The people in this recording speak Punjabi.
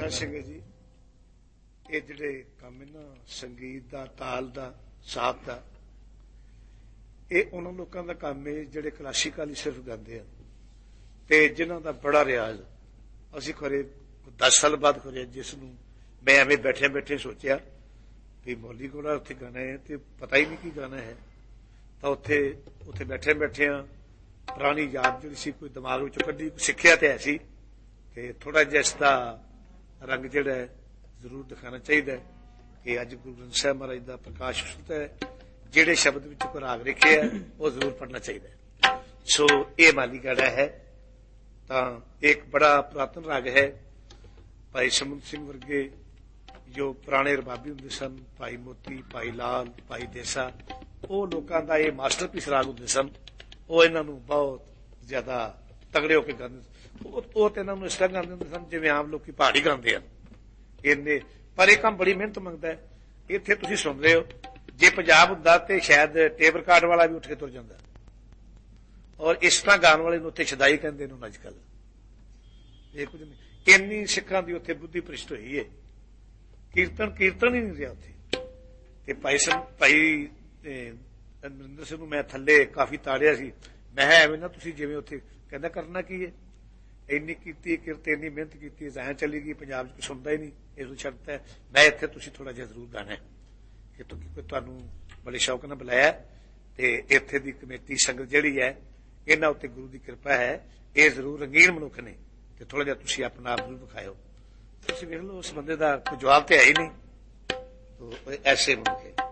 ਸਤਿ ਸ਼੍ਰੀ ਅਕਾਲ ਜੀ। ਇਹ ਜਿਹੜੇ ਕੰਮ ਹੈ ਨਾ ਸੰਗੀਤ ਦਾ, ਤਾਲ ਦਾ, ਸਾਥ ਦਾ, ਇਹ ਉਹਨਾਂ ਲੋਕਾਂ ਦਾ ਕੰਮ ਹੈ ਜਿਹੜੇ ਕਲਾਸੀਕਲ ਹੀ ਸਿਰਫ ਗਾਉਂਦੇ ਆ ਤੇ ਜਿਨ੍ਹਾਂ ਦਾ ਬੜਾ ਰਿਆਜ਼। ਅਸੀਂ ਖਰੇ 10 ਸਾਲ ਬਾਅਦ ਖਰੇ ਜਿਸ ਨੂੰ ਮੈਂ ਐਵੇਂ ਬੈਠੇ ਬੈਠੇ ਸੋਚਿਆ ਵੀ ਮੌਲੀ ਕੋਲ ਉੱਥੇ ਗਾਣਾ ਹੈ ਤੇ ਪਤਾ ਹੀ ਨਹੀਂ ਕੀ ਗਾਣਾ ਹੈ, ਤਾਂ ਉੱਥੇ ਬੈਠੇ ਬੈਠੇ ਆ ਪੁਰਾਣੀ ਯਾਦ ਜਿਹੜੀ ਸੀ ਕੋਈ ਦਿਮਾਗ ਵਿੱਚੋਂ ਕੱਢੀ, ਸਿੱਖਿਆ ਤੇ ਐਸੀ ਕਿ ਥੋੜਾ ਜਿਹਾ ਇਸ ਦਾ ਰੰਗ ਜਿਹੜਾ ਹੈ ਜ਼ਰੂਰ ਦਿਖਾਉਣਾ ਚਾਹੀਦਾ ਕਿ ਅੱਜ ਗੁਰੂ ਗ੍ਰੰਥ ਸਾਹਿਬ ਮਹਾਰਾਜ ਦਾ ਪ੍ਰਕਾਸ਼ ਉਤਸਵ ਹੈ, ਜਿਹੜੇ ਸ਼ਬਦ ਵਿੱਚ ਕੋਈ ਰਾਗ ਲਿਖਿਆ ਉਹ ਜ਼ਰੂਰ ਪੜ੍ਹਨਾ ਚਾਹੀਦਾ। ਸੋ ਇਹ ਮਾਲੀ ਗਾੜਾ ਹੈ ਤਾਂ ਇੱਕ ਬੜਾ ਪੁਰਾਤਨ ਰਾਗ ਹੈ। ਭਾਈ ਸਮੁੰਦਰ ਸਿੰਘ ਵਰਗੇ ਜੋ ਪੁਰਾਣੇ ਰਬਾਬੀ ਹੁੰਦੇ ਸਨ, ਭਾਈ ਮੋਤੀ, ਭਾਈ ਲਾਲ, ਭਾਈ ਦੇਸਾ, ਉਹ ਲੋਕਾਂ ਦਾ ਇਹ ਮਾਸਟਰਪੀਸ ਰਾਗ ਹੁੰਦੇ ਸਨ। ਉਹ ਇਹਨਾਂ ਨੂੰ ਬਹੁਤ ਜ਼ਿਆਦਾ ਤਗੜੇ ਹੋ ਕੇ ਗਾਉਂਦੇ, ਉਹ ਤੇ ਇਹਨਾਂ ਨੂੰ ਇਸ ਤਰ੍ਹਾਂ ਗਾਉਂਦੇ ਹੁੰਦੇ ਸਨ ਜਿਵੇਂ ਆਮ ਲੋਕੀ ਪਹਾੜੀ ਗਾਉਂਦੇ ਹਨ ਇੰਨੇ। ਪਰ ਇਹ ਕੰਮ ਬੜੀ ਮਿਹਨਤ ਮੰਗਦਾ ਹੈ। ਇੱਥੇ ਤੁਸੀਂ ਸੁਣ ਰਹੇ ਹੋ, ਜੇ ਪੰਜਾਬ ਹੁੰਦਾ ਤੇ ਸ਼ਾਇਦ ਟੇਪ ਰਿਕਾਰਡ ਵਾਲਾ ਵੀ ਉੱਠ ਕੇ ਤੁਰ ਜਾਂਦਾ। ਔਰ ਇਸ ਤਰ੍ਹਾਂ ਗਾਉਣ ਵਾਲੇ ਨੂੰ ਉੱਥੇ ਸ਼ਦਾਈ ਕਹਿੰਦੇ ਨੇ ਅੱਜ ਕੱਲ। ਇਹ ਕੁਝ ਨਹੀਂ, ਇੰਨੀ ਸਿੱਖਾਂ ਦੀ ਉੱਥੇ ਬੁੱਧੀ ਭ੍ਰਿਸ਼ਟ ਹੋਈ ਹੈ, ਕੀਰਤਨ ਹੀ ਨਹੀਂ ਰਿਹਾ ਉੱਥੇ। ਤੇ ਭਾਈ ਅਮਰਿੰਦਰ ਸਿੰਘ ਨੂੰ ਮੈਂ ਥੱਲੇ ਕਾਫੀ ਤਾੜਿਆ ਸੀ। ਮੈਂ ਐਵੇਂ ਨਾ ਤੁਸੀਂ ਜਿਵੇਂ ਉੱਥੇ ਕਹਿੰਦਾ ਕਰਨਾ ਕੀ ਹੈ, ਇੰਨੀ ਕੀਤੀ ਕਿਰਤ, ਇੰਨੀ ਮਿਹਨਤ ਕੀਤੀ, ਜ਼ਾਹਿਰ ਚਲੀ ਗਈ, ਪੰਜਾਬ 'ਚ ਕੁਛ ਸੁਣਦਾ ਹੀ ਨਹੀਂ, ਇਹ ਤੋਂ ਛੱਡਤਾ ਹੈ। ਮੈਂ ਇੱਥੇ ਤੁਸੀਂ ਥੋੜਾ ਜਿਹਾ ਜ਼ਰੂਰ ਗਾਣਾ ਕਿ ਤੁਹਾਨੂੰ ਬੜੇ ਸ਼ੌਕ ਨਾਲ ਬੁਲਾਇਆ ਤੇ ਇੱਥੇ ਦੀ ਕਮੇਟੀ ਸੰਗਤ ਜਿਹੜੀ ਹੈ ਇਹਨਾਂ ਉੱਤੇ ਗੁਰੂ ਦੀ ਕਿਰਪਾ ਹੈ। ਇਹ ਜ਼ਰੂਰ ਰੰਗੀਨ ਮਨੁੱਖ ਨੇ ਤੇ ਥੋੜਾ ਜਿਹਾ ਤੁਸੀਂ ਆਪਣਾ ਆਪ ਜ਼ਰੂਰ ਵਿਖਾਇਓ। ਤੁਸੀਂ ਵੇਖ ਲਓ ਉਸ ਬੰਦੇ ਦਾ ਕੋਈ ਜਵਾਬ ਤੇ ਹੈ ਹੀ ਨਹੀਂ, ਐਸੇ ਮਨੁੱਖ ਹੈ।